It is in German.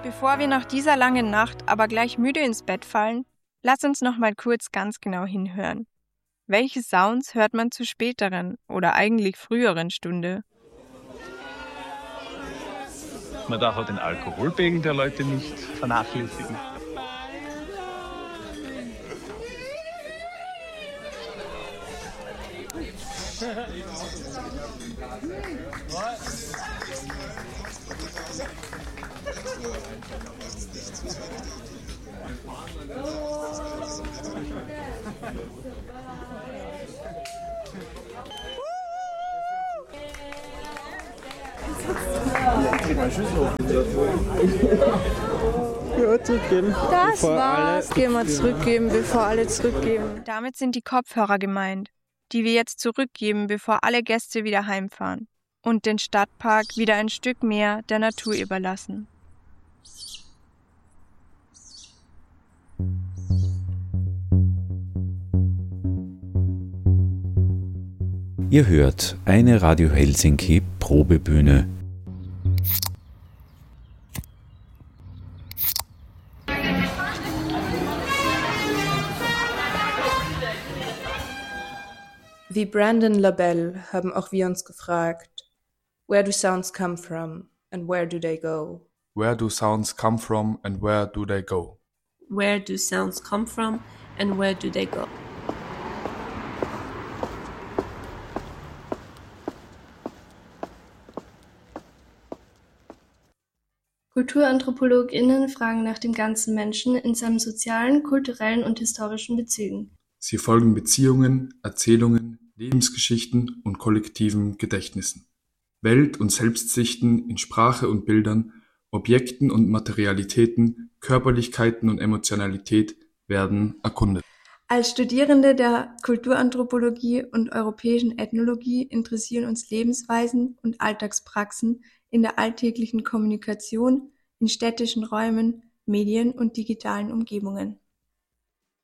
Bevor wir nach dieser langen Nacht aber gleich müde ins Bett fallen, lass uns noch mal kurz ganz genau hinhören. Welche Sounds hört man zur späteren oder eigentlich früheren Stunde? Man darf auch den Alkoholpegel der Leute nicht vernachlässigen. Ja, zurückgeben. Das war's. Gehen wir zurückgeben, bevor alle zurückgeben. Damit sind die Kopfhörer gemeint, die wir jetzt zurückgeben, bevor alle Gäste wieder heimfahren und den Stadtpark wieder ein Stück mehr der Natur überlassen. Ihr hört eine Radio Helsinki Probebühne. Wie Brandon LaBelle haben auch wir uns gefragt, where do sounds come from and where do they go? Where do sounds come from and where do they go? Where do sounds come from and where do they go? KulturanthropologInnen fragen nach dem ganzen Menschen in seinen sozialen, kulturellen und historischen Bezügen. Sie folgen Beziehungen, Erzählungen, Lebensgeschichten und kollektiven Gedächtnissen. Welt- und Selbstsichten in Sprache und Bildern, Objekten und Materialitäten, Körperlichkeiten und Emotionalität werden erkundet. Als Studierende der Kulturanthropologie und europäischen Ethnologie interessieren uns Lebensweisen und Alltagspraxen in der alltäglichen Kommunikation, in städtischen Räumen, Medien und digitalen Umgebungen.